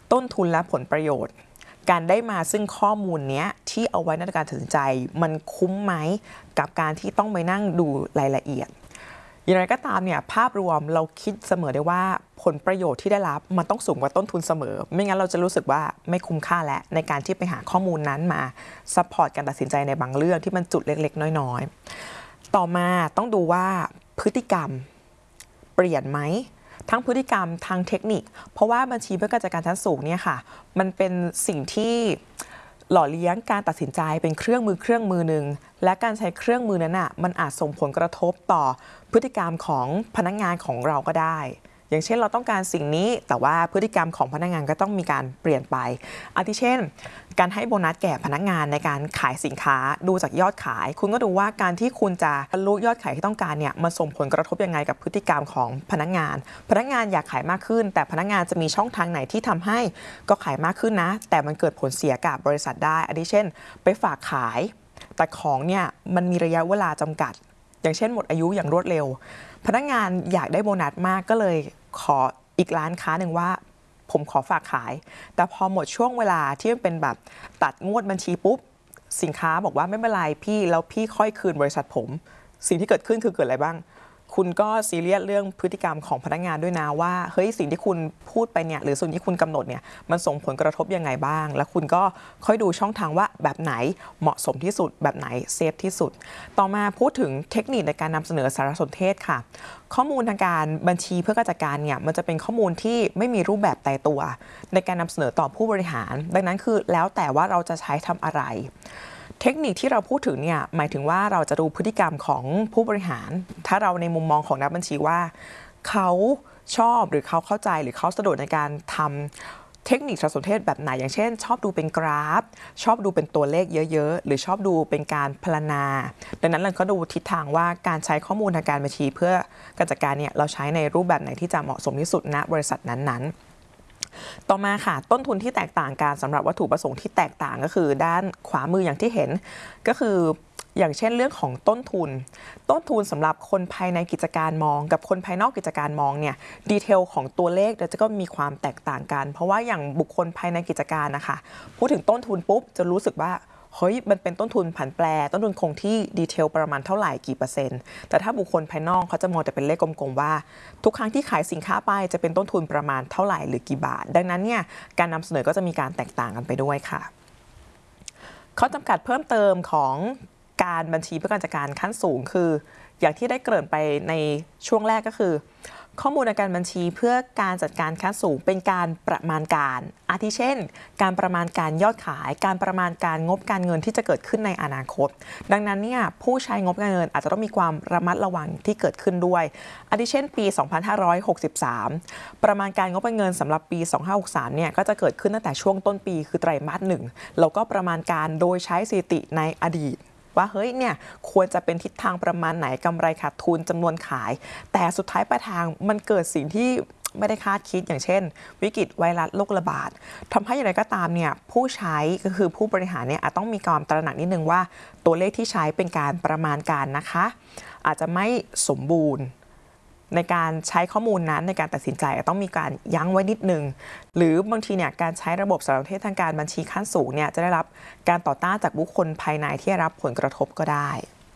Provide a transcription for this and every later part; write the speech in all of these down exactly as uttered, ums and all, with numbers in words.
ต้นทุนและผลประโยชน์การได้มาซึ่งข้อมูลนี้ที่เอาไว้ในการตัดสินใจมันคุ้มไหมกับการที่ต้องไปนั่งดูรายละเอียดอย่างไรก็ตามเนี่ยภาพรวมเราคิดเสมอได้ว่าผลประโยชน์ที่ได้รับมันต้องสูงกว่าต้นทุนเสมอไม่งั้นเราจะรู้สึกว่าไม่คุ้มค่าและในการที่ไปหาข้อมูลนั้นมาซัพพอร์ตการตัดสินใจในบางเรื่องที่มันจุดเล็กๆน้อยๆต่อมาต้องดูว่าพฤติกรรมเปลี่ยนไหมทั้งพฤติกรรมทางเทคนิคเพราะว่าบัญชีเพื่อการจัดการชั้นสูงเนี่ยค่ะมันเป็นสิ่งที่หล่อเลี้ยงการตัดสินใจเป็นเครื่องมือเครื่องมือหนึ่งและการใช้เครื่องมือนั้นอ่ะมันอาจส่งผลกระทบต่อพฤติกรรมของพนักงานของเราก็ได้อย่างเช่นเราต้องการสิ่งนี้แต่ว่าพฤติกรรมของพนักงานก็ต้องมีการเปลี่ยนไปอาทิเช่นการให้โบนัสแก่พนักงานในการขายสินค้าดูจากยอดขายคุณก็ดูว่าการที่คุณจะบรรลุยอดขายที่ต้องการเนี่ยมันส่งผลกระทบยังไงกับพฤติกรรมของพนักงานพนักงานอยากขายมากขึ้นแต่พนักงานจะมีช่องทางไหนที่ทำให้ก็ขายมากขึ้นนะแต่มันเกิดผลเสียกับบริษัทได้อาทิเช่นไปฝากขายแต่ของเนี่ยมันมีระยะเวลาจำกัดอย่างเช่นหมดอายุอย่างรวดเร็วพนักงานอยากได้โบนัสมากก็เลยขออีกร้านค้าหนึ่งว่าผมขอฝากขายแต่พอหมดช่วงเวลาที่เป็นแบบตัดงวดบัญชีปุ๊บสินค้าบอกว่าไม่เป็นไรพี่แล้วพี่ค่อยคืนบริษัทผมสิ่งที่เกิดขึ้นคือเกิดอะไรบ้างคุณก็ซีเรียสเรื่องพฤติกรรมของพนักงานด้วยนะว่าเฮ้ยสิ่งที่คุณพูดไปเนี่ยหรือสิ่งที่คุณกำหนดเนี่ยมันส่งผลกระทบยังไงบ้างแล้วคุณก็ค่อยดูช่องทางว่าแบบไหนเหมาะสมที่สุดแบบไหนเซฟที่สุดต่อมาพูดถึงเทคนิคในการนำเสนอสารสนเทศค่ะข้อมูลทางการบัญชีเพื่อการจัดการเนี่ยมันจะเป็นข้อมูลที่ไม่มีรูปแบบตายตัวในการนำเสนอต่อผู้บริหารดังนั้นคือแล้วแต่ว่าเราจะใช้ทำอะไรเทคนิคที่เราพูดถึงเนี่ยหมายถึงว่าเราจะดูพฤติกรรมของผู้บริหารถ้าเราในมุมมองของนักบัญชีว่าเขาชอบหรือเขาเข้าใจหรือเขาสะดวกในการทำเทคนิคสารสนเทศแบบไหนอย่างเช่นชอบดูเป็นกราฟชอบดูเป็นตัวเลขเยอะๆหรือชอบดูเป็นการพรรณนาดังนั้นเราก็ดูทิศทางว่าการใช้ข้อมูลทางการบัญชีเพื่อการจัดการเนี่ยเราใช้ในรูปแบบไหนที่จะเหมาะสมที่สุดณบริษัทนั้นๆต่อมาค่ะต้นทุนที่แตกต่างกันสำหรับวัตถุประสงค์ที่แตกต่างก็คือด้านขวามืออย่างที่เห็นก็คืออย่างเช่นเรื่องของต้นทุนต้นทุนสำหรับคนภายในกิจการมองกับคนภายนอกกิจการมองเนี่ยดีเทลของตัวเลขจะก็มีความแตกต่างกันเพราะว่าอย่างบุคคลภายในกิจการนะคะพูดถึงต้นทุนปุ๊บจะรู้สึกว่าเฮ้ยมันเป็นต้นทุนผันแปรต้นทุนคงที่ดีเทลประมาณเท่าไหร่กี่เปอร์เซ็นต์แต่ถ้าบุคคลภายนอกเขาจะมองแต่เป็นเลขกลมๆว่าทุกครั้งที่ขายสินค้าไปจะเป็นต้นทุนประมาณเท่าไหร่หรือกี่บาทดังนั้นเนี่ยการนำเสนอก็จะมีการแตกต่างกันไปด้วยค่ะข้อจำกัดเพิ่มเติมของการบัญชีเพื่อการจัดการขั้นสูงคืออย่างที่ได้เกริ่นไปในช่วงแรกก็คือข้อมูลในการบัญชีเพื่อการจัดการขั้นสูงเป็นการประมาณการอาทิเช่นการประมาณการยอดขายการประมาณการงบการเงินที่จะเกิดขึ้นในอนาคตดังนั้นเนี่ยผู้ใช้งบการเงินอาจจะต้องมีความระมัดระวังที่เกิดขึ้นด้วยอาทิเช่นปีสองพันห้าร้อยหกสิบสามประมาณการงบการเงินสำหรับปีสองพันห้าร้อยหกสิบสามเนี่ยก็จะเกิดขึ้นตั้งแต่ช่วงต้นปีคือไตรมาสหนึ่งแล้วก็ประมาณการโดยใช้สถิติในอดีตว่าเฮ้ยเนี่ยควรจะเป็นทิศทางประมาณไหนกำไรขาดทุนจำนวนขายแต่สุดท้ายปลายทางมันเกิดสิ่งที่ไม่ได้คาดคิดอย่างเช่นวิกฤตไวรัสโรคระบาดทำให้อย่างไรก็ตามเนี่ยผู้ใช้ก็คือผู้บริหารเนี่ยอาจต้องมีความตระหนักนิดนึงว่าตัวเลขที่ใช้เป็นการประมาณการนะคะอาจจะไม่สมบูรณ์ในการใช้ข้อมูลนั้นในการตัดสินใจต้องมีการยั้งไว้นิดนึงหรือบางทีเนี่ยการใช้ระบบสารสนเทศทางการบัญชีขั้นสูงเนี่ยจะได้รับการต่อต้านจากบุคคลภายในที่ได้รับผลกระทบก็ได้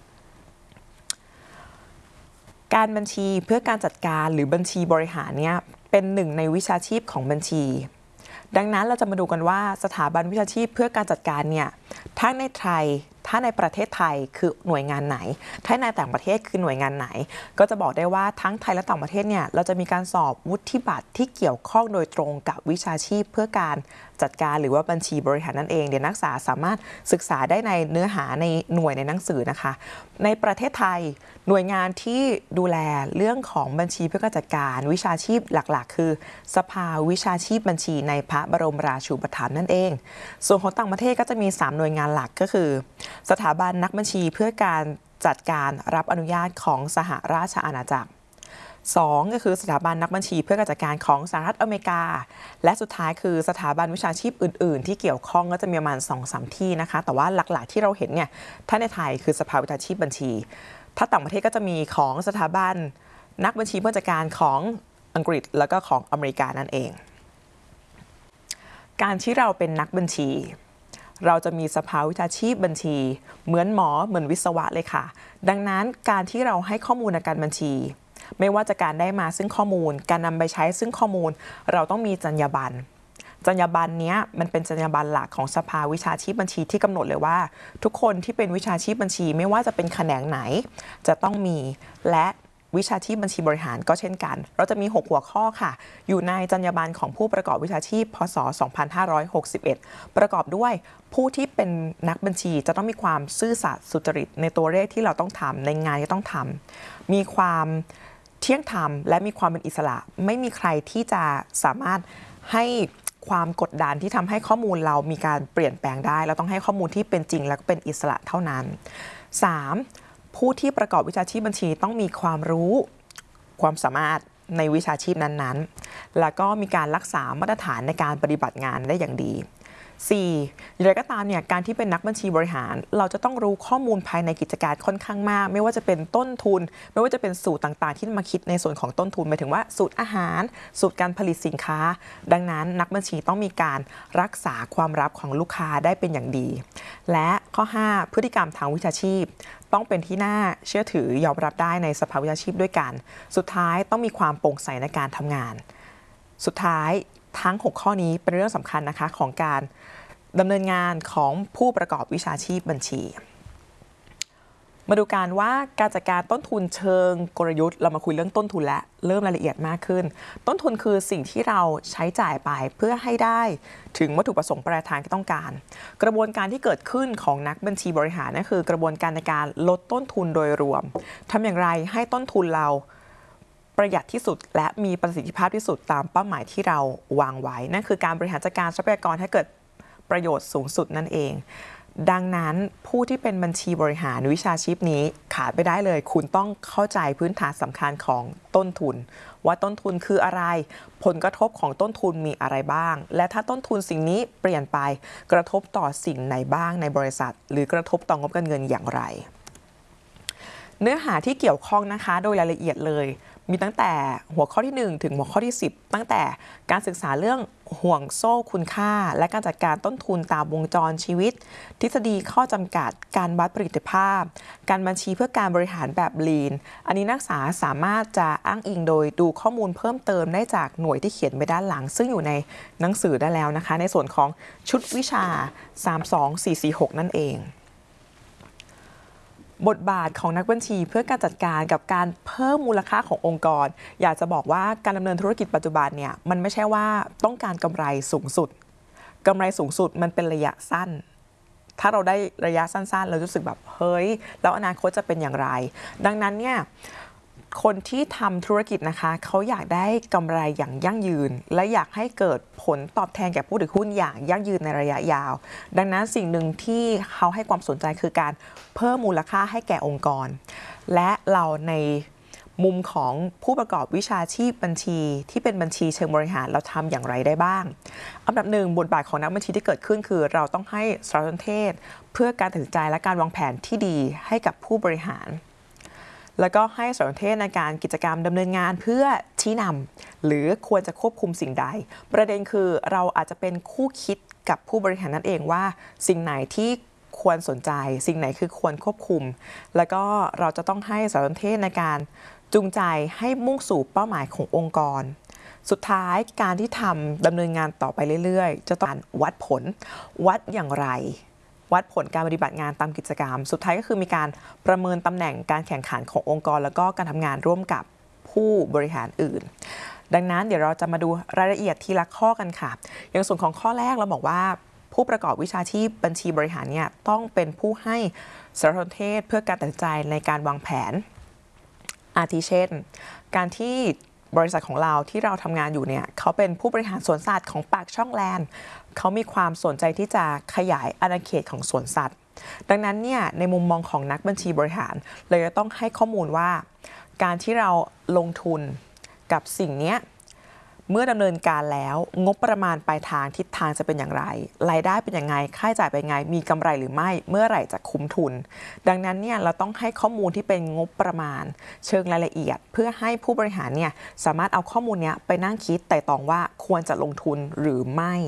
การบัญชีเพื่อการจัดการหรือบัญชีบริหารเนี่ยเป็นหนึ่งในวิชาชีพของบัญชีดังนั้นเราจะมาดูกันว่าสถาบันวิชาชีพเพื่อการจัดการเนี่ยทั้งในไทยถ้าในประเทศไทยคือหน่วยงานไหนถ้าในต่างประเทศคือหน่วยงานไหนก็จะบอกได้ว่าทั้งไทยและต่างประเทศเนี่ยเราจะมีการสอบวุฒิบัตรที่เกี่ยวข้องโดยตรงกับวิชาชีพเพื่อการจัดการหรือว่าบัญชีบริหารนั่นเองเดี๋ยวนักศึกษาสามารถศึกษาได้ในเนื้อหาในหน่วยในหนังสือนะคะในประเทศไทยหน่วยงานที่ดูแลเรื่องของบัญชีเพื่อการจัดการวิชาชีพหลักๆคือสภาวิชาชีพบัญชีในพระบรมราชูปถัมภ์นั่นเองส่วนของต่างประเทศก็จะมีสามหน่วยงานหลักก็คือสถาบันนักบัญชีเพื่อการจัดการรับอนุญาตของสหราชอาณาจักรสองก็คือสถาบันนักบัญชีเพื่อการจัดการของสหรัฐอเมริกาและสุดท้ายคือสถาบันวิชาชีพอื่นๆที่เกี่ยวข้องก็จะมีประมาณ สองถึงสาม ที่นะคะแต่ว่าหลักๆที่เราเห็นเนี่ยถ้าในไทยคือสภาวิชาชีพบัญชีถ้าต่างประเทศก็จะมีของสถาบันนักบัญชีเพื่อจัดการของอังกฤษแล้วก็ของอเมริกานั่นเองการที่เราเป็นนักบัญชี เราจะมีสภาวิชาชีพบัญชี เหมือนหมอเหมือนวิศวะเลยค่ะดังนั้นการที่เราให้ข้อมูลในการบัญชีไม่ว่าจะการได้มาซึ่งข้อมูลการนำไปใช้ซึ่งข้อมูลเราต้องมีจรรยาบรรณจรรยาบรรณนี้มันเป็นจรรยาบรรณหลักของสภาวิชาชีพบัญชีที่กำหนดเลยว่าทุกคนที่เป็นวิชาชีพบัญชีไม่ว่าจะเป็นแขนงไหนจะต้องมีและวิชาชีพบัญชีบริหารก็เช่นกันเราจะมีหกหัวข้อค่ะอยู่ในจรรยาบรรณของผู้ประกอบวิชาชีพพ.ศ. สองพันห้าร้อยหกสิบเอ็ดประกอบด้วยผู้ที่เป็นนักบัญชีจะต้องมีความซื่อสัตย์สุจริตในตัวเลขที่เราต้องทำในงานที่ต้องทำมีความเที่ยงธรรมและมีความเป็นอิสระไม่มีใครที่จะสามารถให้ความกดดันที่ทำให้ข้อมูลเรามีการเปลี่ยนแปลงได้เราต้องให้ข้อมูลที่เป็นจริงและเป็นอิสระเท่านั้น สาม. ผู้ที่ประกอบวิชาชีพบัญชีต้องมีความรู้ความสามารถในวิชาชีพนั้นๆแล้วก็มีการรักษามาตรฐานในการปฏิบัติงานได้อย่างดี สี่. อย่างไรก็ตามเนี่ยการที่เป็นนักบัญชีบริหารเราจะต้องรู้ข้อมูลภายในกิจการค่อนข้างมากไม่ว่าจะเป็นต้นทุนไม่ว่าจะเป็นสูตรต่างๆที่มาคิดในส่วนของต้นทุนหมายถึงว่าสูตรอาหารสูตรการผลิตสินค้าดังนั้นนักบัญชีต้องมีการรักษาความลับของลูกค้าได้เป็นอย่างดีและข้อ ห้า. พฤติกรรมทางวิชาชีพต้องเป็นที่น่าเชื่อถือยอมรับได้ในสภาวิชาชีพด้วยกันสุดท้ายต้องมีความโปร่งใสในการทำงานสุดท้ายทั้งหกข้อนี้เป็นเรื่องสำคัญนะคะของการดำเนินงานของผู้ประกอบวิชาชีพบัญชีมาดูกันว่าการจัดการต้นทุนเชิงกลยุทธ์เรามาคุยเรื่องต้นทุนและเริ่มรายละเอียดมากขึ้นต้นทุนคือสิ่งที่เราใช้จ่ายไปเพื่อให้ได้ถึงวัตถุประสงค์ปลายทางที่ต้องการกระบวนการที่เกิดขึ้นของนักบัญชีบริหารนั่นคือกระบวนการในการลดต้นทุนโดยรวมทำอย่างไรให้ต้นทุนเราประหยัดที่สุดและมีประสิทธิภาพที่สุดตามเป้าหมายที่เราวางไว้นั่นคือการบริหารจัดการทรัพยากรให้เกิดประโยชน์สูงสุดนั่นเองดังนั้นผู้ที่เป็นบัญชีบริหารวิชาชีพนี้ขาดไปได้เลยคุณต้องเข้าใจพื้นฐานสำคัญของต้นทุนว่าต้นทุนคืออะไรผลกระทบของต้นทุนมีอะไรบ้างและถ้าต้นทุนสิ่งนี้เปลี่ยนไปกระทบต่อสิ่งไหนบ้างในบริษัทหรือกระทบต่องบการเงินอย่างไรเนื้อหาที่เกี่ยวข้องนะคะโดยรายละเอียดเลยมีตั้งแต่หัวข้อที่หนึ่งถึงหัวข้อที่สิบตั้งแต่การศึกษาเรื่องห่วงโซ่คุณค่าและการจัดการต้นทุนตามวงจรชีวิตทฤษฎีข้อจำกัดการวัดประสิทธิภาพการบัญชีเพื่อการบริหารแบบ ลีน อันนี้นักศึกษาสามารถจะอ้างอิงโดยดูข้อมูลเพิ่มเติมได้จากหน่วยที่เขียนไว้ด้านหลังซึ่งอยู่ในหนังสือได้แล้วนะคะในส่วนของชุดวิชาสาม สอง สี่ สี่ หกนั่นเองบทบาทของนักบัญชีเพื่อการจัดการกับการเพิ่มมูลค่าขององค์กรอยากจะบอกว่าการดำเนินธุรกิจปัจจุบันเนี่ยมันไม่ใช่ว่าต้องการกำไรสูงสุดกำไรสูงสุดมันเป็นระยะสั้นถ้าเราได้ระยะสั้นๆเรารู้สึกแบบเฮ้ยแล้วอนาคตจะเป็นอย่างไรดังนั้นเนี่ยคนที่ทำธุรกิจนะคะเขาอยากได้กำไรอย่างยั่งยืนและอยากให้เกิดผลตอบแทนแก่ผู้ถือหุ้นอย่างยั่งยืนในระยะยาวดังนั้นสิ่งหนึ่งที่เขาให้ความสนใจคือการเพิ่มมูลค่าให้แก่องค์กรและเราในมุมของผู้ประกอบวิชาชีพบัญชีที่เป็นบัญชีเชิงบริหารเราทำอย่างไรได้บ้างอันดับหนึ่งบทบาทของนักบัญชีที่เกิดขึ้นคือเราต้องให้สารสนเทศเพื่อการตัดสินใจและการวางแผนที่ดีให้กับผู้บริหารแล้วก็ให้สารสนเทศในการกิจกรรมดำเนินงานเพื่อชี้นำหรือควรจะควบคุมสิ่งใดประเด็นคือเราอาจจะเป็นคู่คิดกับผู้บริหารนั่นเองว่าสิ่งไหนที่ควรสนใจสิ่งไหนคือควรควบคุมแล้วก็เราจะต้องให้สารสนเทศในการจูงใจให้มุ่งสู่เป้าหมายขององค์กรสุดท้ายการที่ทำดำเนินงานต่อไปเรื่อยๆจะต้องวัดผลวัดอย่างไรวัดผลการปฏิบัติงานตามกิจกรรมสุดท้ายก็คือมีการประเมินตำแหน่งการแข่งขันขององค์กรแล้วก็การทำงานร่วมกับผู้บริหารอื่นดังนั้นเดี๋ยวเราจะมาดูรายละเอียดทีละข้อกันค่ะอย่างส่วนของข้อแรกเราบอกว่าผู้ประกอบวิชาชีพบัญชีบริหารเนี่ยต้องเป็นผู้ให้สารสนเทศเพื่อการตัดสินใจในการวางแผนอาทิเช่นการที่บริษัทของเราที่เราทำงานอยู่เนี่ยเขาเป็นผู้บริหารสวนสัตว์ของปากช่องแลนด์เขามีความสนใจที่จะขยายอาณาเขตของสวนสัตว์ดังนั้นเนี่ยในมุมมองของนักบัญชีบริหารเลยจะต้องให้ข้อมูลว่าการที่เราลงทุนกับสิ่งนี้เมื่อดำเนินการแล้วงบประมาณปลายทางทิศทางจะเป็นอย่างไรรายได้เป็นยังไงค่าใช้จ่ายเป็นยังไงมีกำไรหรือไม่เมื่อไหร่จะคุ้มทุนดังนั้นเนี่ยเราต้องให้ข้อมูลที่เป็นงบประมาณเชิงรายละเอียดเพื่อให้ผู้บริหารเนี่ยสามารถเอาข้อมูลนี้ไปนั่งคิดไต่ตองว่าควรจะลงทุนหรือไม่